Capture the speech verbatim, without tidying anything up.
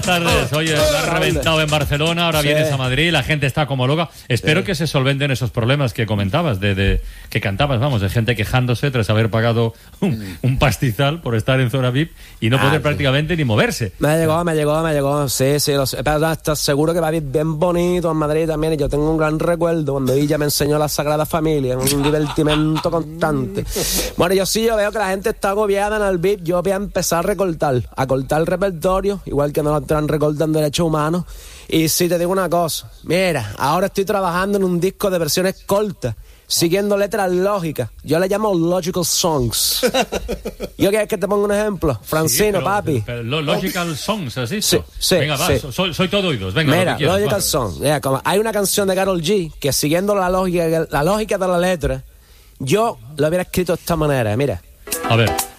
tardes. Oye, la has reventado en Barcelona, ahora Sí. vienes a Madrid, la gente está como loca. Espero Sí. que se solventen esos problemas que comentabas, de, de que cantabas, vamos, de gente quejándose tras haber pagado un, un pastizal por estar en zona V I P y no Ah, poder sí. prácticamente ni moverse. Me llegó, me llegó, me llegó. Sí, sí, lo sé. Pero estás seguro que va a ir bien bonito en Madrid también. Y yo tengo un gran recuerdo cuando ella me enseñó la Sagrada Familia, un divertimento constante. Bueno, yo sí, yo veo que la gente está agobiada en el V I P. Yo voy a empezar a recortar, a cortar el repertorio, igual que nos lo están recortando derechos humanos. Y sí, te digo una cosa. Mira, ahora estoy trabajando en un disco de versiones cortas, siguiendo letras lógicas. Yo le llamo Logical Songs. ¿Yo quieres que te ponga un ejemplo? Francino, Sí, pero- papi. pero lo- logical Songs, ¿has dicho? Sí, sí, Venga, va, sí. so- soy, soy todo oídos. Venga, lo Mira, que quieras, Logical va. Song. Mira, como hay una canción de Karol G que siguiendo la lógica, la lógica de la letra, yo lo hubiera escrito de esta manera. Mira. A ver.